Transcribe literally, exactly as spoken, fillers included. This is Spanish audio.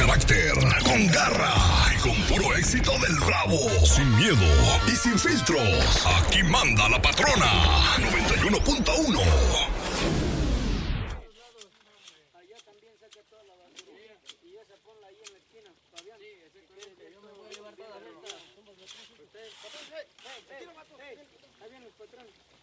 carácter, con garra y con puro éxito del Bravo. Sin miedo y sin filtros. Aquí manda la patrona. noventa y uno punto uno. Allá también saca toda la batería y esa ponla ahí en la esquina. Fabián, sí, exactamente. Yo me voy a llevar toda la vuelta. Ustedes, patrón, hey, hey, hey, ahí viene el patrón.